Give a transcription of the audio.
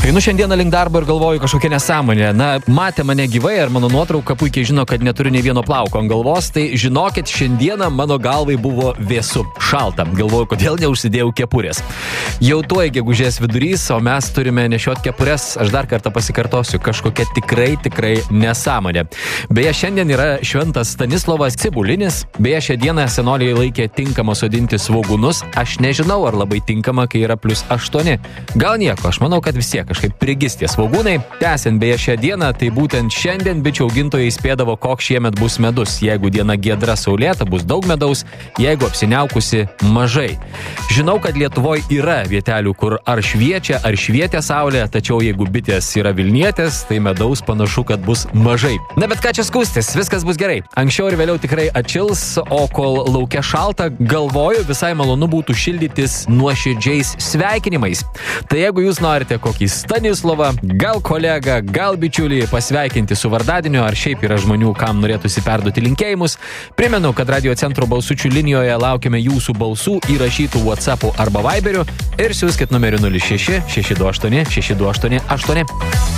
Einu šiandieną link darbo ir galvoju kažkokia nesąmonė. Na, matė mane gyvai ir mano nuotrauka puikiai žino, kad neturiu nei vieno plauko ant galvos, tai žinokit, šiandieną mano galvai buvo vėsu, šalta. Galvoju, kodėl neužsidėjau kepurės. Jau tuoj gegužės vidurys, o mes turime nešiot kepurės, aš dar kartą pasikartosiu, kažkokia tikrai nesąmonė. Beje, šiandien yra šventas Stanislovas Cibulinis, beje, šią dieną senoliai laikė tinkama sodinti svogūnus, aš nežinau, ar labai tinkama, kai yra +8. Gal nieko, aš manau, kad vis tiek kažkaip prigis tie svogūnai. Tęsiant beje šią dieną, tai būtent šiandien bičių augintojai spėdavo, koks šiemet bus medus. Jeigu diena giedra saulėta, bus daug medaus, jeigu apsiniaukusi mažai. Žinau, kad Lietuvoje yra vietelių, kur ar šviečia, ar švietė saulė, tačiau jeigu bitės yra Vilnietės, tai medaus panašu, kad bus mažai. Na bet ką čia skųstis, viskas bus gerai. Anksčiau ir vėliau tikrai atšils, o kol laukia šalta, galvoju, visai malonu būtų šildytis nuoširdžiais sveikinimais. Tai jeigu jūs norite kokį Stanislovą, gal kolegą, gal bičiulį pasveikinti su vardadieniu, ar šiaip yra žmonių, kam norėtųsi perduoti linkėjimus, primenu, kad Radio Centro balsučių linijoje laukiame jūsų balsų įrašytų WhatsApp'u arba Viberiu ir siųskit numeriu 06 628 6288.